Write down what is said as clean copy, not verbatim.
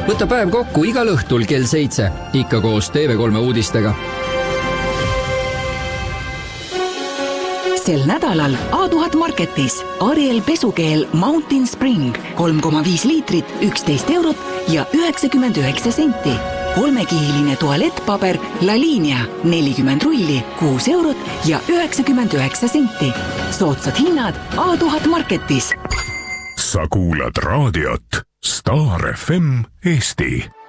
Võta päev kokku igal õhtul kell 7, ikka koos TV3 uudistega. Sel nädalal A1000 Marketis Ariel pesukeel Mountain Spring 3,5 liitrit 11 eurot ja 99 senti. 3-kihiline tualettpaber La Linea 40 rulli 6 eurot ja 99 senti. Soodsad hinnad A1000 Marketis. Sa kuulad raadiot Star FM Eesti.